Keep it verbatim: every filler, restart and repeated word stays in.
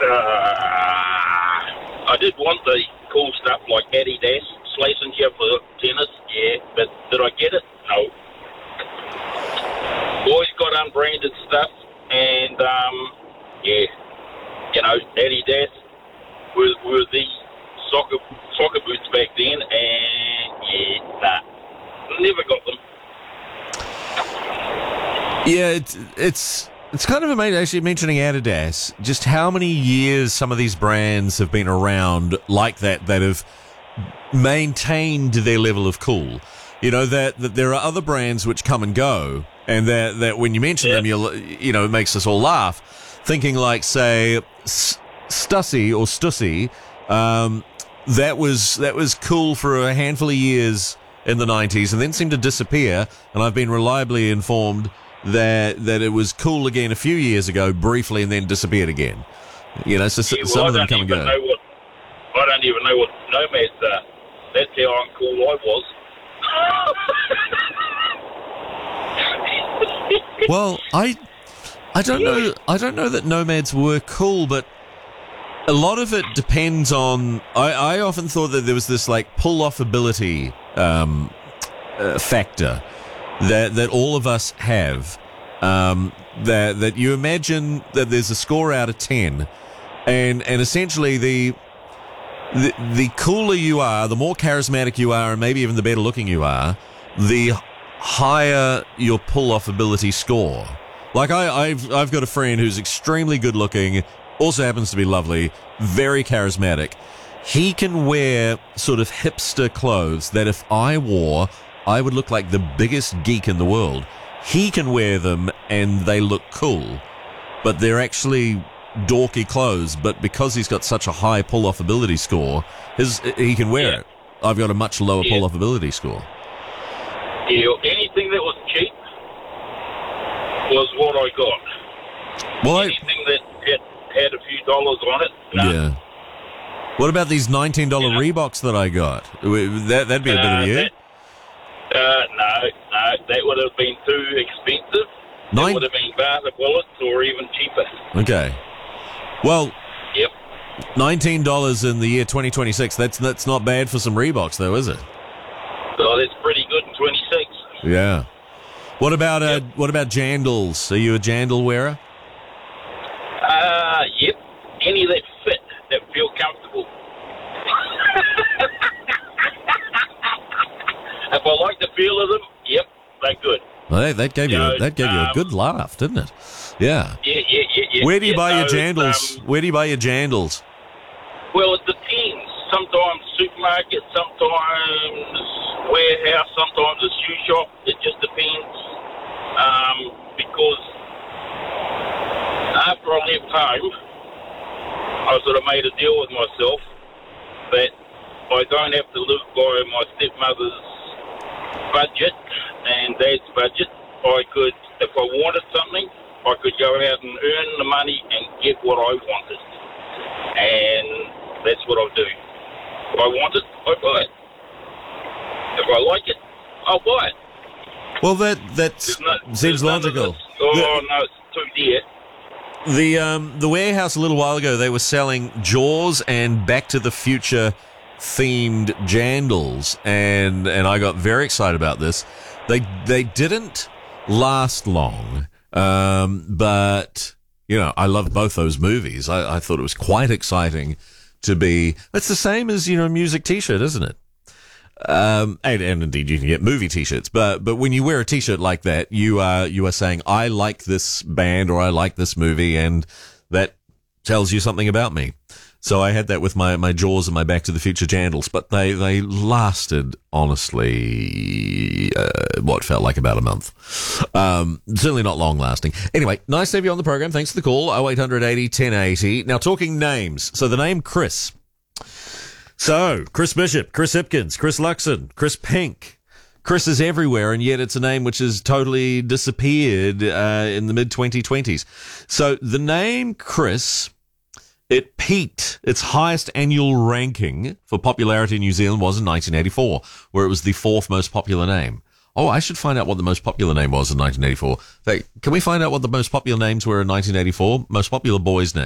I did want the cool stuff like Adidas, Schlesinger for tennis, yeah, but did I get it? No. Boys got unbranded stuff, and, um, yeah, you know, Adidas were, were the soccer soccer boots back then, and, yeah, nah, never got them. Yeah, it's it's it's kind of amazing, actually, mentioning Adidas, just how many years some of these brands have been around like that, that have maintained their level of cool. You know, that, that there are other brands which come and go, and that, that when you mention yeah. them, you'll, you know, it makes us all laugh. Thinking like, say, Stussy or Stussy, um, that was that was cool for a handful of years in the nineties, and then seemed to disappear, and I've been reliably informed that that it was cool again a few years ago, briefly, and then disappeared again. You know, so yeah, well, some I of them come and go. Know what, I don't even know what Nomads are. That's how uncool I was. Well, I I don't know I don't know that Nomads were cool, but a lot of it depends on. I, I often thought that there was this like pull off ability um, uh, factor that that all of us have. Um, that that you imagine that there's a score out of ten, and and essentially the. The, the cooler you are, the more charismatic you are, and maybe even the better looking you are, the higher your pull-off ability score. Like I, I've I've got a friend who's extremely good looking, also happens to be lovely, very charismatic. He can wear sort of hipster clothes that if I wore, I would look like the biggest geek in the world. He can wear them and they look cool, but they're actually dorky clothes, but because he's got such a high pull-off ability score, his he can wear yeah. it. I've got a much lower yeah. pull-off ability score. Yeah, anything that was cheap was what I got. Well, anything I, that had, had a few dollars on it, no. Yeah. What about these nineteen dollars yeah. Reeboks that I got? That, that'd be a bit uh, of you. That, uh, no, no, that would have been too expensive. Nine... It would have been Barter bullets or even cheaper. Okay. Well, yep. nineteen dollars in the year twenty twenty-six, that's that's not bad for some Reeboks, though, is it? Oh, that's pretty good in twenty-six. Yeah. What about uh, yep. what about jandals? Are you a jandal wearer? Uh, yep. Any that fit, that feel comfortable. If I like the feel of them, yep, they're good. Well, that, that gave you, you a, know, that gave you um, a good laugh, didn't it? Yeah. Yeah, yeah, yeah. yeah Where do you yeah, buy no, your jandals? Um, Where do you buy your jandals? Well, it depends. Sometimes supermarket, sometimes warehouse, sometimes a shoe shop. It just depends. Um, because after I left home, I sort of made a deal with myself that I don't have to live by my stepmother's budget and dad's budget. I could, if I wanted something, I could go out and earn the money and get what I wanted. And that's what I'll do. If I want it, I buy it. If I like it, I'll buy it. Well, that that no, seems logical. Oh, the, no, it's too dear. The, um, the warehouse a little while ago, they were selling Jaws and Back to the Future themed jandals, and and I got very excited about this. They they didn't last long, um, but you know I love both those movies. I, I thought it was quite exciting to be. It's the same as you know music T-shirt, isn't it? Um, and, and indeed you can get movie T-shirts, but but when you wear a T-shirt like that, you are you are saying I like this band or I like this movie, and that tells you something about me. So I had that with my, my Jaws and my Back to the Future jandals, but they, they lasted, honestly, uh, what felt like about a month. Um, certainly not long lasting. Anyway, nice to have you on the program. Thanks for the call. oh eight hundred eighty ten eighty. Now, talking names. So the name Chris. So, Chris Bishop, Chris Hipkins, Chris Luxon, Chris Pink. Chris is everywhere, and yet it's a name which has totally disappeared uh, in the mid twenty twenties. So the name Chris... It peaked. Its highest annual ranking for popularity in New Zealand was in nineteen eighty-four, where it was the fourth most popular name. Oh, I should find out what the most popular name was in nineteen eighty-four. Can we find out what the most popular names were in nineteen eighty-four? Most popular boys' names.